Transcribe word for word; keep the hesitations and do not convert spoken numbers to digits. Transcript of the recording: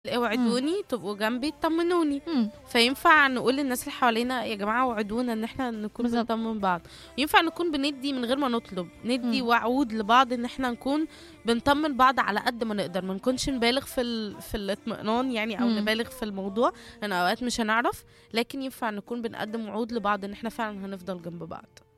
إمم. اوعدوني تبقوا جنبي تطمنوني. إمم. فينفع نقول للناس اللي حوالينا يا جماعة وعدونا إن إحنا نكون بالضبط. بنطمن بعض، ينفع نكون بندّي من غير ما نطلب، ندّي إمم. وعود لبعض إن إحنا نكون بنطمن بعض على قد ما نقدر، ما نكونش نبالغ في ال في الاطمئنان يعني أو إمم. نبالغ في الموضوع، لأن أوقات مش هنعرف، لكن ينفع نكون بنقدّم وعود لبعض إن إحنا فعلًا هنفضل جنب بعض.